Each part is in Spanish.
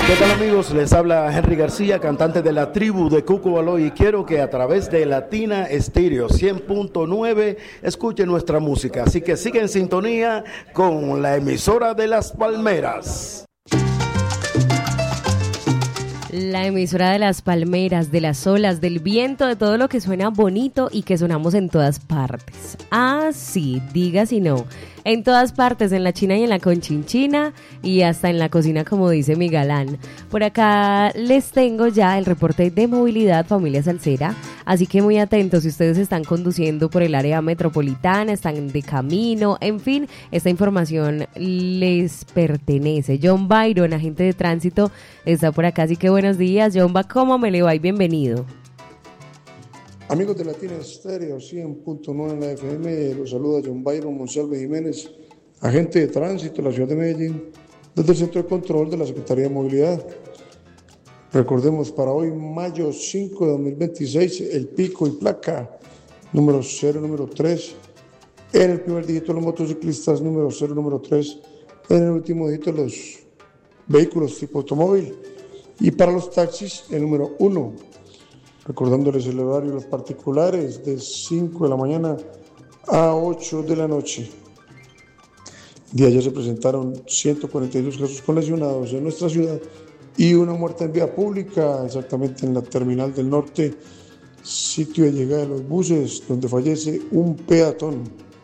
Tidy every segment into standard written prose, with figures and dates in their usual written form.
¿Qué tal, amigos? Les habla Henry García, cantante de la tribu de Cucubaloy, y quiero que a través de Latina Estéreo 100.9 escuchen nuestra música. Así que sigue en sintonía con la emisora de Las Palmeras. La emisora de las palmeras, de las olas, del viento, de todo lo que suena bonito y que sonamos en todas partes. Ah, sí, diga si no. En todas partes, en la China y en la Conchinchina y hasta en la cocina, como dice mi galán. Por acá les tengo ya el reporte de movilidad, familia salsera. Así que muy atentos si ustedes están conduciendo por el área metropolitana, están de camino, en fin, esta información les pertenece. John Byron, agente de tránsito, está por acá. Así que buenos días, John, ¿cómo me le va? Y bienvenido. Amigos de Latina Estéreo 100.9 en la FM, los saluda John Byron Monsalve Jiménez, agente de tránsito de la ciudad de Medellín, desde el Centro de Control de la Secretaría de Movilidad. Recordemos, para hoy, mayo 5 de 2026, el pico y placa número 0, número 3, en el primer dígito de los motociclistas, número 0, número 3, en el último dígito de los vehículos tipo automóvil, y para los taxis, el número 1. Recordándoles el horario de los particulares de 5 de la mañana a 8 de la noche. De ayer se presentaron 142 casos con lesionados en nuestra ciudad y una muerte en vía pública, exactamente en la Terminal del Norte, sitio de llegada de los buses, donde fallece un peatón.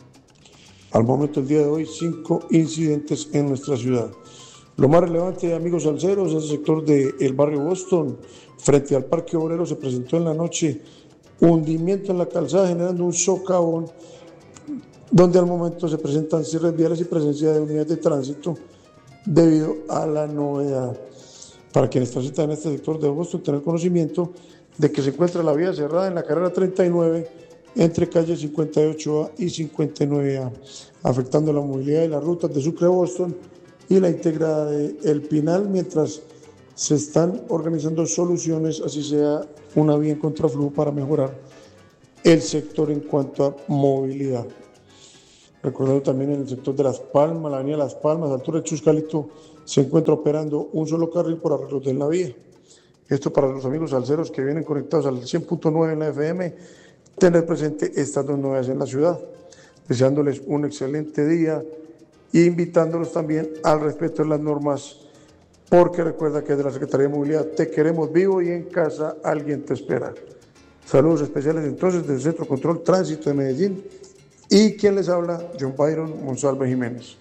Al momento, el día de hoy, 5 incidentes en nuestra ciudad. Lo más relevante, amigos salseros, es el sector del barrio Boston. Frente al Parque Obrero se presentó en la noche hundimiento en la calzada, generando un socavón, donde al momento se presentan cierres viales y presencia de unidades de tránsito debido a la novedad. Para quienes transitan en este sector de Boston, tener conocimiento de que se encuentra la vía cerrada en la carrera 39 entre calles 58A y 59A, afectando la movilidad de las rutas de Sucre a Boston y la integrada de El Pinal, mientras se están organizando soluciones, así sea una vía en contraflujo, para mejorar el sector en cuanto a movilidad. Recordando también en el sector de Las Palmas, la avenida Las Palmas, a la altura de Chuscalito, se encuentra operando un solo carril por arreglos de la vía. Esto para los amigos salseros que vienen conectados al 100.9 en la FM, tener presente estas dos novedades en la ciudad, deseándoles un excelente día e invitándolos también al respeto de las normas, porque recuerda que desde la Secretaría de Movilidad te queremos vivo y en casa alguien te espera. Saludos especiales entonces del Centro de Control Tránsito de Medellín, y quien les habla, John Byron Monsalve Jiménez.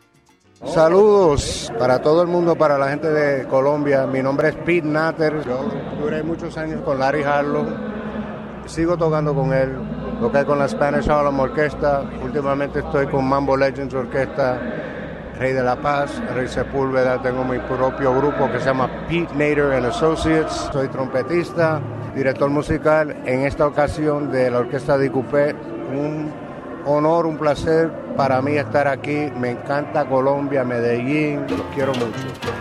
Saludos para todo el mundo, para la gente de Colombia. Mi nombre es Pete Natter. Yo duré muchos años con Larry Harlow. Sigo tocando con él. Toqué con la Spanish Harlem Orquesta. Últimamente estoy con Mambo Legends Orquesta, Rey de la Paz, Rey Sepúlveda. Tengo mi propio grupo que se llama Pete Natter and Associates. Soy trompetista, director musical en esta ocasión de la Orquesta de Coupé. Un honor, un placer para mí estar aquí. Me encanta Colombia, Medellín. Los quiero mucho.